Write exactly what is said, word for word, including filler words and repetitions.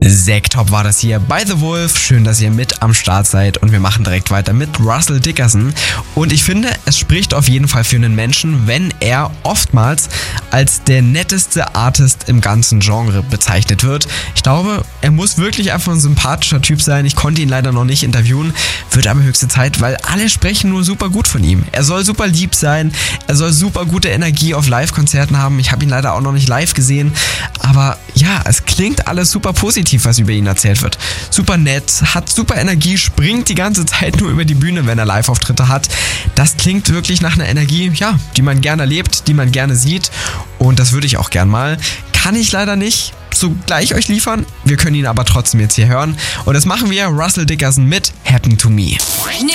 Sektop war das hier bei The Wolf. Schön, dass ihr mit am Start seid und wir machen direkt weiter mit Russell Dickerson. Und ich finde, es spricht auf jeden Fall für einen Menschen, wenn er oftmals als der netteste Artist im ganzen Genre bezeichnet wird. Ich glaube, er muss wirklich einfach ein sympathischer Typ sein. Ich konnte ihn leider noch nicht interviewen, wird aber höchste Zeit, weil alle sprechen nur super gut von ihm. Er soll super lieb sein, er soll super gute Energie auf Live-Konzerten haben. Ich habe ihn leider auch noch nicht live gesehen, aber ja, es klingt alles super positiv, was über ihn erzählt wird. Super nett, hat super Energie, springt die ganze Zeit nur über die Bühne, wenn er Live-Auftritte hat. Das klingt wirklich nach einer Energie, ja, die man gerne erlebt, die man gerne sieht und das würde ich auch gern mal. Kann ich leider nicht so gleich euch liefern, wir können ihn aber trotzdem jetzt hier hören und das machen wir, Russell Dickerson mit Happen to Me.